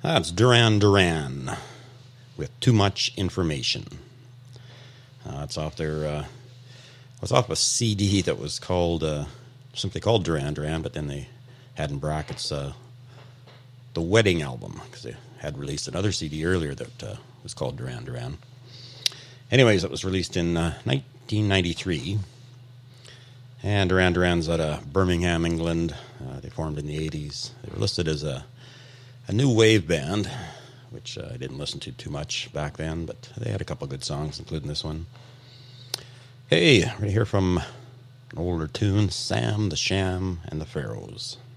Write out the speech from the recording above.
That's Duran Duran with Too Much Information. It's off their. It's off a CD that was called simply called Duran Duran, but then they had in brackets the Wedding Album because they had released another CD earlier that was called Duran Duran. Anyways, it was released in 1993. And Duran Duran's out of Birmingham, England. They formed in the 80s. They were listed as a new wave band, which I didn't listen to too much back then, but they had a couple good songs, including this one. Hey, we're going to hear from an older tune, Sam the Sham and the Pharaohs.